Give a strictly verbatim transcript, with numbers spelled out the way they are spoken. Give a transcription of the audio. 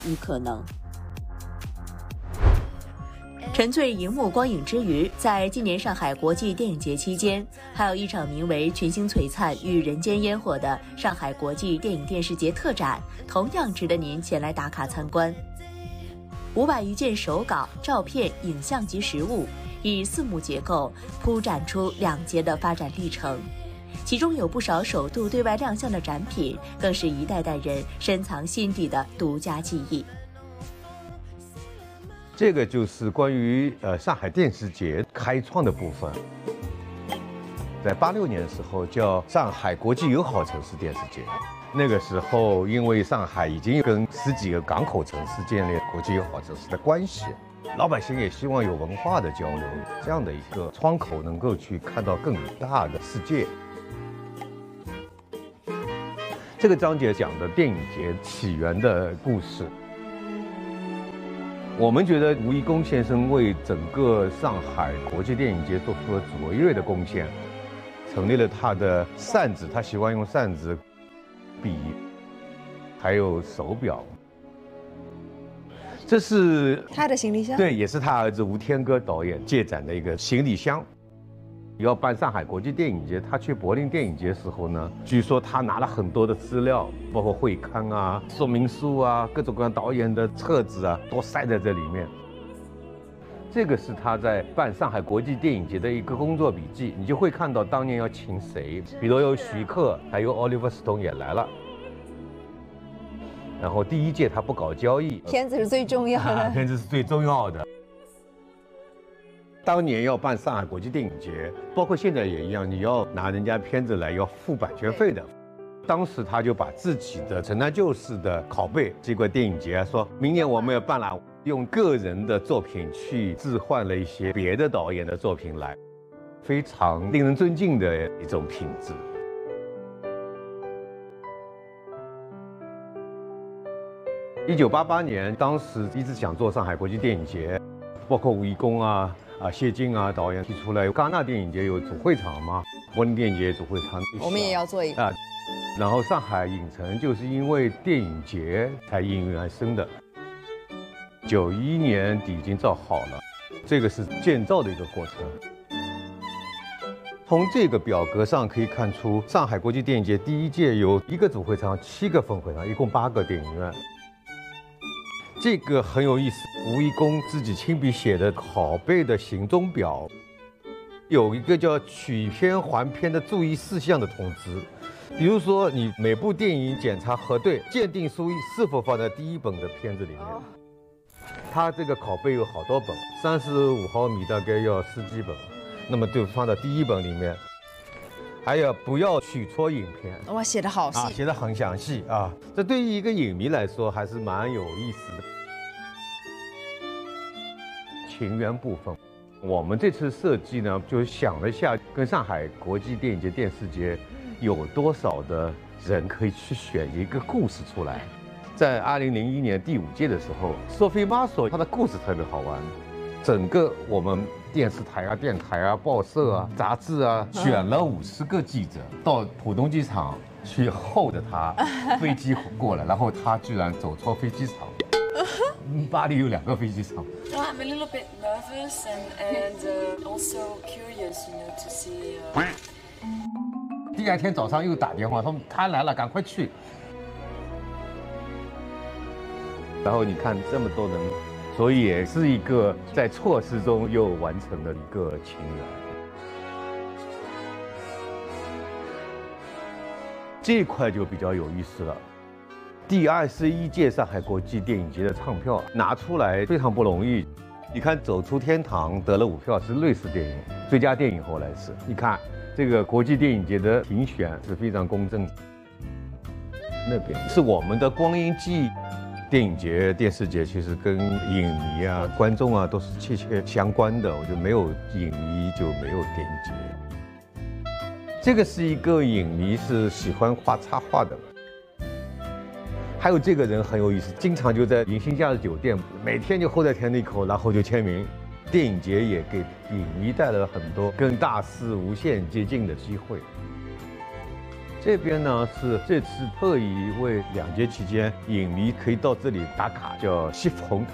与可能。沉醉荧幕光影之余，在今年上海国际电影节期间，还有一场名为《群星璀璨与人间烟火》的上海国际电影电视节特展，同样值得您前来打卡参观。五百余件手稿、照片、影像及实物，以四幕结构铺展出两节的发展历程，其中有不少首度对外亮相的展品，更是一代代人深藏心底的独家记忆。 这个就是关于呃上海电视节开创的部分，在八六年的时候叫上海国际友好城市电视节。那个时候，因为上海已经跟十几个港口城市建立国际友好城市的关系，老百姓也希望有文化的交流，这样的一个窗口能够去看到更大的世界。这个章节讲的电影节起源的故事。我们觉得吴贻弓先生为整个上海国际电影节做出了卓越的贡献，成立了他的扇子，他喜欢用扇子、笔，还有手表。这是他的行李箱， 对，也是他儿子吴天歌导演借展的一个行李箱。要办上海国际电影节，他去柏林电影节时候呢，据说他拿了很多的资料，包括会刊啊、说明书啊、各种各样导演的册子啊，都塞在这里面。这个是他在办上海国际电影节的一个工作笔记，你就会看到当年要请谁，比如有徐克，还有奥利弗·斯通也来了。然后第一届他不搞交易， 片子是最重要的， 啊、片子是最重要的。当年要办上海国际电影节，包括现在也一样，你要拿人家片子来要付版权费的。当时他就把自己的陈南旧事的拷贝寄过电影节，说明年我们要办了，用个人的作品去置换了一些别的导演的作品来，非常令人尊敬的一种品质。一九八八年，当时一直想做上海国际电影节，包括吴贻弓啊。啊，谢晋啊，导演提出来，戛纳电影节有主会场嘛，柏林电影节主会场， 我们也要做一个啊。 然后上海影城就是因为电影节才应运而生的。九一年底已经造好了，这个是建造的一个过程。从这个表格上可以看出，上海国际电影节第一届有一个主会场，七个分会场，一共八个电影院。这个很有意思，吴贻弓自己亲笔写的拷贝的行踪表，有一个叫取片还片的注意事项的通知。比如说，你每部电影检查核对，鉴定书是否放在第一本的片子里面。它这个拷贝有好多本，三十五毫米大概要十几本，那么就放在第一本里面。还有不要取错影片， 哇，写得好细啊，写得很详细啊。这对于一个影迷来说还是蛮有意思的。情缘部分，我们这次设计呢，就是想了一下，跟上海国际电影节、电视节有多少的人可以去选一个故事出来。在二零零一年第五届的时候，索菲玛索她的故事特别好玩，整个我们电视台啊、电台啊、报社啊、杂志啊，选了五十个记者到浦东机场去候着他飞机过来，然后他居然走错飞机场。巴黎有两个飞机场。 Well, I'm a little bit nervous and and uh, also curious, you know, to see. Uh... 第二天早上又打电话说他来了，赶快去。然后你看这么多人。所以也是一个在错失中又完成的一个情缘。这一块就比较有意思了。第二十一届上海国际电影节的唱票拿出来非常不容易。你看《走出天堂》得了五票，是瑞士电影最佳电影，后来是。你看这个国际电影节的评选是非常公正的。那边是我们的光阴记忆。电影节、电视节其实跟影迷啊、观众啊都是切切相关的。我觉得没有影迷就没有电影节。这个是一个影迷，是喜欢画插画的。还有这个人很有意思，经常就在银星假日酒店，每天就候在田里口，然后就签名。电影节也给影迷带来了很多跟大师无限接近的机会。 这边呢是这次特意为两节期间影迷可以到这里打卡，叫西福红塔。